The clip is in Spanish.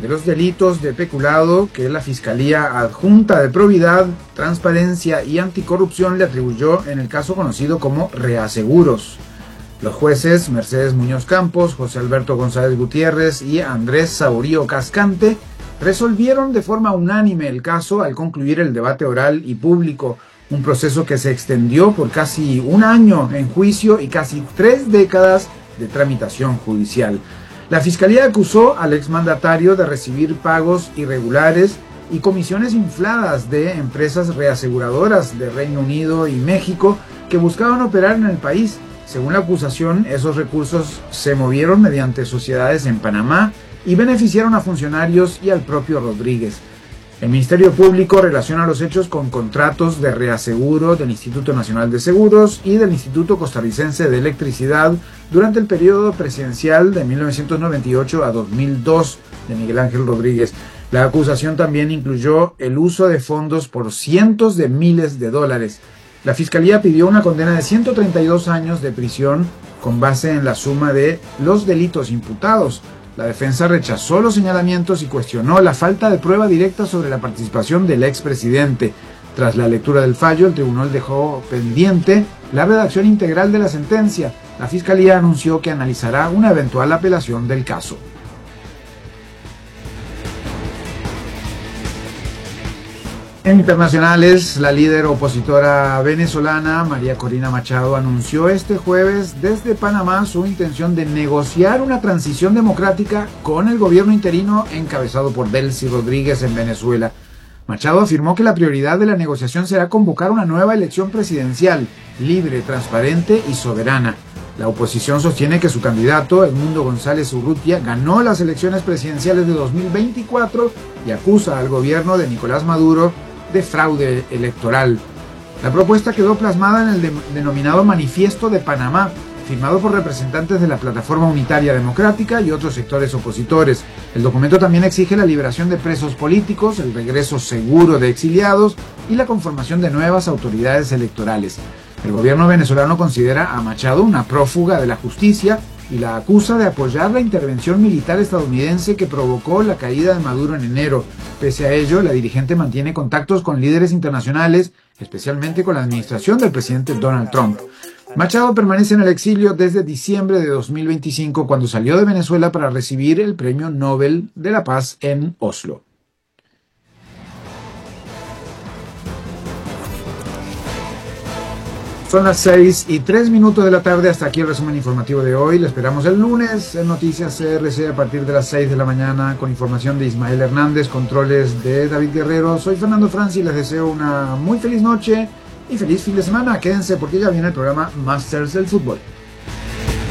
de los delitos de peculado que la Fiscalía Adjunta de Probidad, Transparencia y Anticorrupción le atribuyó en el caso conocido como Reaseguros. Los jueces Mercedes Muñoz Campos, José Alberto González Gutiérrez y Andrés Saborío Cascante resolvieron de forma unánime el caso al concluir el debate oral y público, un proceso que se extendió por casi un año en juicio y casi 3 décadas de tramitación judicial. La Fiscalía acusó al exmandatario de recibir pagos irregulares y comisiones infladas de empresas reaseguradoras de Reino Unido y México que buscaban operar en el país. Según la acusación, esos recursos se movieron mediante sociedades en Panamá y beneficiaron a funcionarios y al propio Rodríguez. El Ministerio Público relaciona los hechos con contratos de reaseguro del Instituto Nacional de Seguros y del Instituto Costarricense de Electricidad durante el periodo presidencial de 1998 a 2002 de Miguel Ángel Rodríguez. La acusación también incluyó el uso de fondos por cientos de miles de dólares. La Fiscalía pidió una condena de 132 años de prisión con base en la suma de los delitos imputados. La defensa rechazó los señalamientos y cuestionó la falta de prueba directa sobre la participación del expresidente. Tras la lectura del fallo, el tribunal dejó pendiente la redacción integral de la sentencia. La Fiscalía anunció que analizará una eventual apelación del caso. En internacionales, la líder opositora venezolana María Corina Machado anunció este jueves desde Panamá su intención de negociar una transición democrática con el gobierno interino encabezado por Delcy Rodríguez en Venezuela. Machado afirmó que la prioridad de la negociación será convocar una nueva elección presidencial, libre, transparente y soberana. La oposición sostiene que su candidato, Edmundo González Urrutia, ganó las elecciones presidenciales de 2024 y acusa al gobierno de Nicolás Maduro de fraude electoral. La propuesta quedó plasmada en el denominado Manifiesto de Panamá, firmado por representantes de la Plataforma Unitaria Democrática y otros sectores opositores. El documento también exige la liberación de presos políticos, el regreso seguro de exiliados y la conformación de nuevas autoridades electorales. El gobierno venezolano considera a Machado una prófuga de la justicia y la acusa de apoyar la intervención militar estadounidense que provocó la caída de Maduro en enero. Pese a ello, la dirigente mantiene contactos con líderes internacionales, especialmente con la administración del presidente Donald Trump. Machado permanece en el exilio desde diciembre de 2025, cuando salió de Venezuela para recibir el Premio Nobel de la Paz en Oslo. Son las 6:03 de la tarde, hasta aquí el resumen informativo de hoy. Le esperamos el lunes en Noticias CRC a partir de las 6 de la mañana con información de Ismael Hernández, controles de David Guerrero. Soy Fernando Franci y les deseo una muy feliz noche y feliz fin de semana. Quédense porque ya viene el programa Masters del Fútbol.